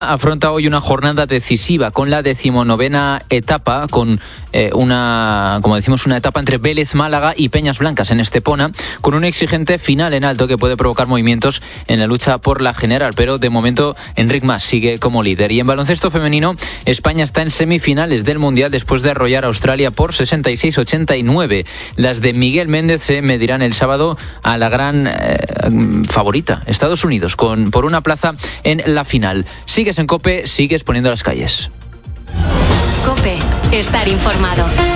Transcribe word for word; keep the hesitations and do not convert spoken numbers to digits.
Afronta hoy una jornada decisiva con la decimonovena etapa, con eh, una, como decimos, una etapa entre Vélez Málaga y Peñas Blancas en Estepona, con un exigente final en alto que puede provocar movimientos en la lucha por la general, pero de momento Enric Mas sigue como líder. Y en baloncesto femenino, España está en semifinales del Mundial después de arrollar a Australia por sesenta y seis a ochenta y nueve. Las de Miguel Méndez se medirán el sábado a la gran eh, favorita, Estados Unidos, con por una plaza en la final. Sigue en COPE, sigues poniendo las calles. COPE, estar informado.